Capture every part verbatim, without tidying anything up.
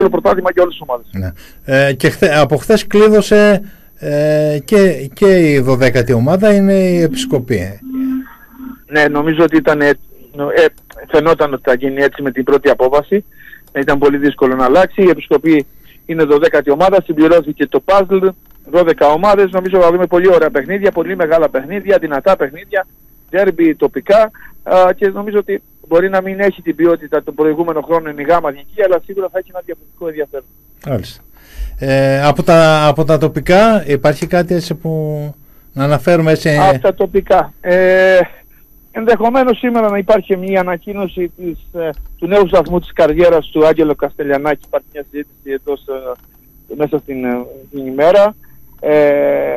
πρωτάθλημα για όλες τις ομάδες. Ναι. Ε, και χθε, από χθες κλείδωσε ε, και, και η δωδέκατη ομάδα είναι η Επισκοπή. Ναι, νομίζω ότι ήταν, ε, φαινόταν ότι θα γίνει έτσι με την πρώτη απόβαση. Ήταν πολύ δύσκολο να αλλάξει. Η Επισκοπή είναι δωδέκατη ομάδα, συμπληρώθηκε το puzzle, δώδεκα ομάδες. Νομίζω θα δούμε πολύ ωραία παιχνίδια, πολύ μεγάλα παιχνίδια, δυνατά παιχνίδια, ντέρμπι τοπικά, α, και νομίζω ότι μπορεί να μην έχει την ποιότητα των προηγούμενων χρόνων η Γάμα Εθνική, αλλά σίγουρα θα έχει ένα διαφορετικό ενδιαφέρον. Μάλιστα. Ε, από, τα, από τα τοπικά υπάρχει κάτι έτσι που να αναφέρουμε έτσι? Από τα τοπικά. Ε, ενδεχομένως σήμερα να υπάρχει μια ανακοίνωση της, ε, του νέου σταθμού της καριέρας του Άγγελο Καστελιανάκη. Υπάρχει μια συζήτηση εδώ ε, μέσα στην, ε, την ημέρα. Ε,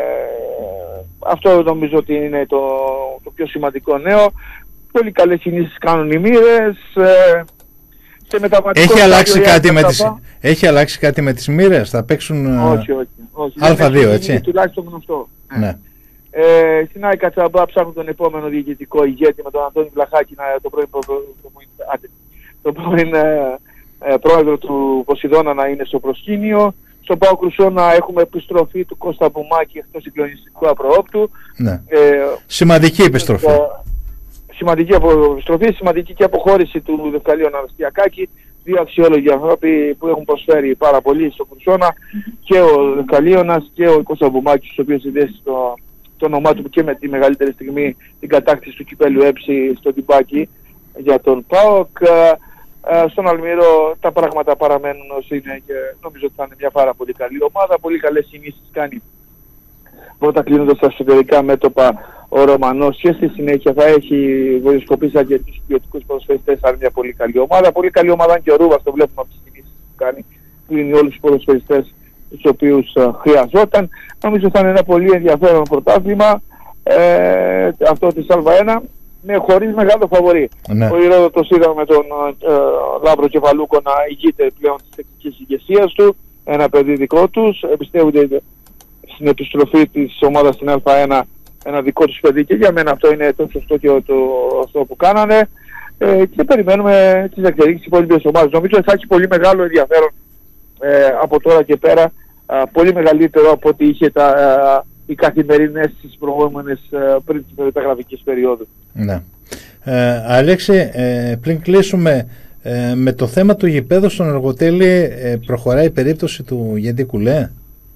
αυτό νομίζω ότι είναι το, το πιο σημαντικό νέο. Πολύ καλές κινήσεις κάνουν οι μοίρες. Ε, έχει, αλλάξει κάτι με τις, έχει αλλάξει κάτι με τις μοίρες, θα παίξουν όχι, όχι, όχι. Α δύο, έτσι. Είναι τουλάχιστον γνωστό. Ναι. Ε, στην ΑΕΚ Κατσαμπά ψάχνουν τον επόμενο διοικητικό ηγέτη με τον Αντώνη Βλαχάκη, τον πρώην, προ, προ, το πρώην ε, ε, πρόεδρο του Ποσειδώνα, να είναι στο προσκήνιο. Στον ΠΑΟΚ Κρουσόνα έχουμε επιστροφή του Κώστα Μπουμάκη εκτός συγκλονιστικού απροόπτου. Ναι. Ε, σημαντική επιστροφή. Ε, σημαντική επιστροφή, σημαντική και αποχώρηση του Δευκαλίου Αναστιακάκη. Δύο αξιόλογοι άνθρωποι που έχουν προσφέρει πάρα πολύ στο Κρουσόνα, και ο Δευκαλίωνας και ο Κώστα Μπουμάκης, ο οποίος συνδέσει το, το όνομά του και με τη μεγαλύτερη στιγμή την κατάκτηση του κυπέλου έψη στο Τιμπάκι για τον ΠΑΟΚ. Στον Αλμύρο τα πράγματα παραμένουν ως είναι και νομίζω ότι θα είναι μια πάρα πολύ καλή ομάδα. Πολύ καλές κινήσεις κάνει πρώτα κλείνοντας τα εσωτερικά μέτωπα ο Ρωμανός, και στη συνέχεια θα έχει βοηθοσκοπήσει αρκετούς ποιοτικούς ποδοσφαιριστές, αν μια πολύ καλή ομάδα. Πολύ καλή ομάδα και ο Ρούβας, το βλέπουμε από τις κινήσεις που κάνει, που είναι όλους τους ποδοσφαιριστές τους οποίους uh, χρειαζόταν. Νομίζω θα είναι ένα πολύ ενδιαφέρον πρωτάθλημα, ε, αυτό της Α1, με χωρίς μεγάλο φαβορί. Ναι. Ο Ηρόδοτος είδαμε με τον ε, Λάμπρο Κεφαλούκο να ηγείται πλέον της τεχνικής ηγεσίας του, ένα παιδί δικό τους, εμπιστεύονται στην επιστροφή της ομάδας στην Α1 ένα δικό τους παιδί, και για μένα αυτό είναι το σωστό και το, αυτό που κάνανε, ε, και περιμένουμε τις εξελίξεις της υπόλοιπης ομάδας. Νομίζω ότι θα έχει πολύ μεγάλο ενδιαφέρον ε, από τώρα και πέρα, α, πολύ μεγαλύτερο από ό,τι είχε τα, α, οι καθημερινές τις προηγούμενες πριν της μεταγραφικής περίοδου. Ναι. Ε, Αλέξη, ε, πριν κλείσουμε ε, με το θέμα του γηπέδου στον Αργοτέλη, ε, προχωράει η περίπτωση του Γεντή Κουλέ?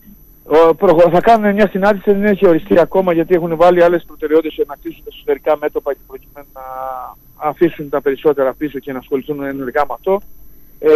Θα κάνουν μια συνάντηση, δεν έχει οριστεί ακόμα, γιατί έχουν βάλει άλλες προτεραιότητες για να κλείσουν τα εσωτερικά μέτωπα και προκειμένου να αφήσουν τα περισσότερα πίσω και να ασχοληθούν ενεργά με αυτό. Ε,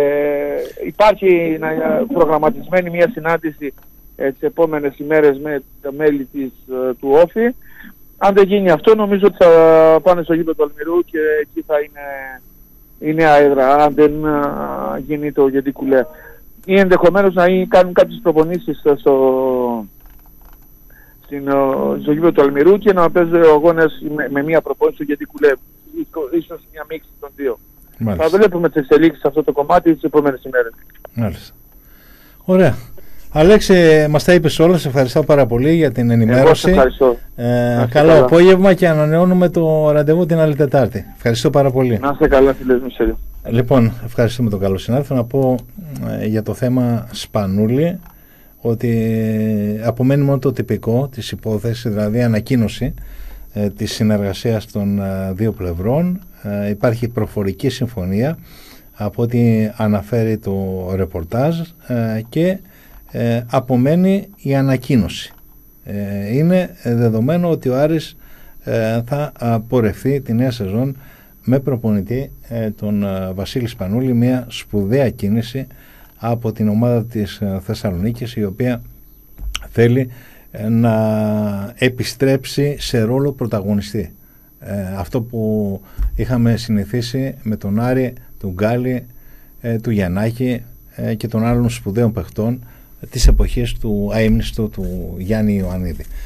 υπάρχει προγραμματισμένη μια συνάντηση ε, τις επόμενες ημέρες με τα μέλη της, ε, του Όφη. Αν δεν γίνει αυτό, νομίζω ότι θα πάνε στο γήπεδο του Αλμυρού και εκεί θα είναι η νέα έδρα, αν δεν α, γίνει το Γεντή Κουλέ. Ή ενδεχομένως να κάνουν κάποιες προπονήσεις στο, στην, στο γήπεδο του Αλμυρού και να παίζουν αγώνες με, με μία προπόνηση στο Γεντή Κουλέ. Ίσως μια μίξη των δύο. Μάλιστα. Θα βλέπουμε τις εξελίξεις σε αυτό το κομμάτι τις επόμενες ημέρες. Μάλιστα. Ωραία. Αλέξη, μας τα είπες όλα, σε ευχαριστώ πάρα πολύ για την ενημέρωση. Εγώ σε ευχαριστώ. Ε, καλό καλά. Απόγευμα, και ανανεώνουμε το ραντεβού την άλλη Τετάρτη. Ευχαριστώ πάρα πολύ. Να είστε καλά, φίλε Μισελ. Λοιπόν, ευχαριστούμε τον καλό συνάδελφο. Να πω ε, για το θέμα Σπανούλη ότι απομένει μόνο το τυπικό της υπόθεσης, δηλαδή ανακοίνωση ε, της συνεργασίας των ε, δύο πλευρών. Ε, υπάρχει προφορική συμφωνία από ό,τι αναφέρει το ρεπορτάζ, ε, και ε, απομένει η ανακοίνωση. Ε, είναι δεδομένο ότι ο Άρης ε, θα πορευτεί τη νέα σεζόν με προπονητή ε, τον ε, Βασίλη Σπανούλη, μια σπουδαία κίνηση από την ομάδα της ε, Θεσσαλονίκης, η οποία θέλει ε, να επιστρέψει σε ρόλο πρωταγωνιστή. Ε, αυτό που είχαμε συνηθίσει με τον Άρη, του Γκάλη, ε, του Γιαννάκη ε, και των άλλων σπουδαίων παιχτών της εποχής του αείμνηστου του Γιάννη Ιωαννίδη.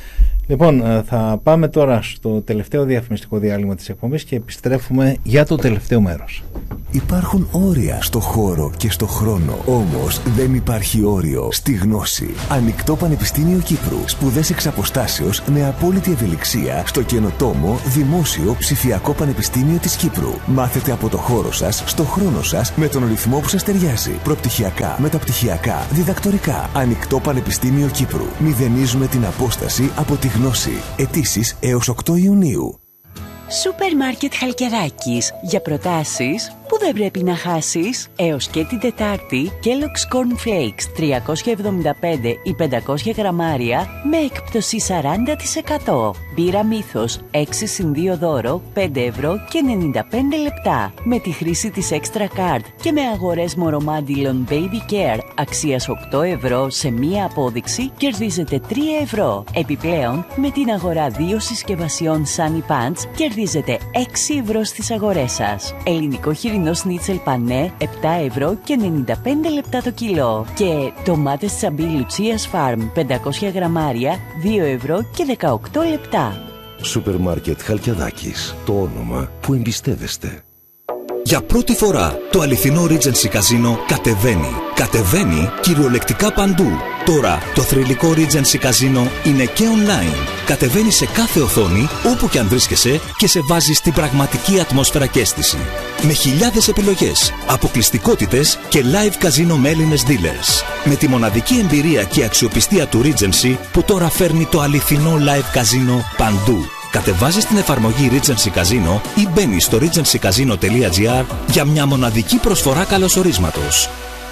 Λοιπόν, θα πάμε τώρα στο τελευταίο διαφημιστικό διάλειμμα της εκπομπής και επιστρέφουμε για το τελευταίο μέρος. Υπάρχουν όρια στο χώρο και στο χρόνο. Όμως δεν υπάρχει όριο στη γνώση. Ανοιχτό Πανεπιστήμιο Κύπρου. Σπουδές εξ αποστάσεως με απόλυτη ευελιξία στο καινοτόμο Δημόσιο Ψηφιακό Πανεπιστήμιο της Κύπρου. Μάθετε από το χώρο σας, στο χρόνο σας, με τον ρυθμό που σας ταιριάζει. Προπτυχιακά, μεταπτυχιακά, διδακτορικά. Ανοιχτό Πανεπιστήμιο Κύπρου. Μηδενίζουμε την απόσταση από τη γνώση. Αιτήσεις έως οκτώ Ιουνίου. Σούπερ Μάρκετ Χαλκιδάκης. Για προτάσεις που δεν πρέπει να χάσεις. Έως και την Τετάρτη, Kellogg's Corn Flakes τριακόσια εβδομήντα πέντε ή πεντακόσια γραμμάρια με έκπτωση σαράντα τοις εκατό. Μπύρα Μύθος έξι συν δύο δώρο πέντε ευρώ και ενενήντα πέντε λεπτά. Με τη χρήση της Extra Card και με αγορές Moromandilon Baby Care αξίας οκτώ ευρώ σε μία απόδειξη κερδίζετε τρία ευρώ. Επιπλέον, με την αγορά δύο συσκευασιών Sunny Pants κερδίζετε έξι ευρώ στις αγορές σας. Ελληνικό χοιρινό σνίτσελ πανέ επτά ευρώ και ενενήντα πέντε λεπτά το κιλό. Και ντομάτες τσαμπί Λουτσίας Farm πεντακόσια γραμμάρια δύο ευρώ και δεκαοκτώ λεπτά. Σούπερ Μάρκετ Χαλκιαδάκης. Το όνομα που εμπιστεύεστε. Για πρώτη φορά το αληθινό Regency Casino κατεβαίνει. Κατεβαίνει κυριολεκτικά παντού. Τώρα το θρυλικό Regency Casino είναι και online. Κατεβαίνει σε κάθε οθόνη όπου και αν βρίσκεσαι και σε βάζει στην πραγματική ατμόσφαιρα και αίσθηση. Με χιλιάδες επιλογές, αποκλειστικότητες και live casino με Έλληνες dealers. Με τη μοναδική εμπειρία και αξιοπιστία του Regency που τώρα φέρνει το αληθινό live casino παντού. Κατεβάζεις την εφαρμογή Regency Casino ή μπαίνεις στο regency casino τελεία gr για μια μοναδική προσφορά καλωσορίσματος.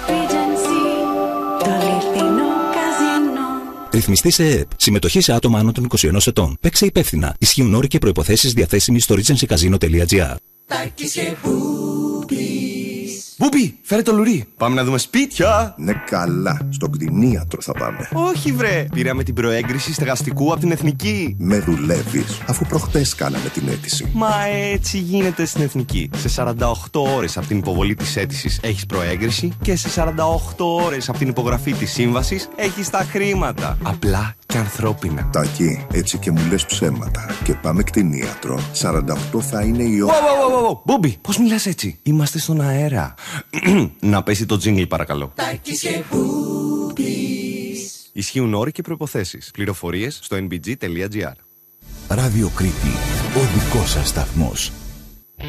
Regency, το αληθινό καζίνο. Ρυθμιστή σε ΕΕΠ. Συμμετοχή σε άτομα άνω των είκοσι ενός ετών. Παίξε υπεύθυνα. Ισχύουν όροι και προϋποθέσεις διαθέσιμοι στο regency casino τελεία gr. Μπούμπι, φέρε το λουρί. Πάμε να δούμε σπίτια. Ναι, καλά. Στον κτηνίατρο θα πάμε. Όχι, βρε. Πήραμε την προέγκριση στεγαστικού από την Εθνική. Με δουλεύεις, αφού προχτές κάναμε την αίτηση. Μα έτσι γίνεται στην Εθνική. Σε σαράντα οκτώ ώρες από την υποβολή της αίτησης έχεις προέγκριση και σε σαράντα οκτώ ώρες από την υπογραφή της σύμβασης έχεις τα χρήματα. Απλά και ανθρώπινα. Τάκη, έτσι και μου λες ψέματα. Και πάμε κτηνίατρο. σαράντα οκτώ θα είναι η ώρα. Μπούμπι, πώς μιλάς έτσι? Είμαστε στον αέρα. Να πέσει το τζίνγκλ παρακαλώ. Ισχύουν όροι και προϋποθέσεις. Πληροφορίες στο εν μπι τζι τελεία τζι άρ. Ράδιο Κρήτη. Ο δικός σας σταθμός.